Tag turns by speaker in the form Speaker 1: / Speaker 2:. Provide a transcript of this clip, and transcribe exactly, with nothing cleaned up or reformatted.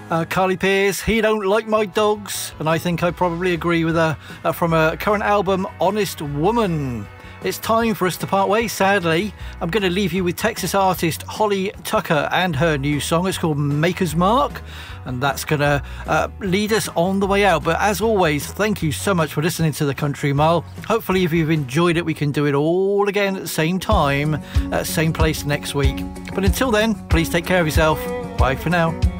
Speaker 1: Uh, Carly Pearce, He Don't Like My Dogs, and I think I probably agree with her, uh, from her current album, Honest Woman. It's time for us to part ways, sadly. I'm going to leave you with Texas artist Holly Tucker and her new song. It's called Maker's Mark, and that's going to uh, lead us on the way out. But as always, thank you so much for listening to The Country Mile. Hopefully, if you've enjoyed it, we can do it all again at the same time, uh, same place next week. But until then, please take care of yourself. Bye for now.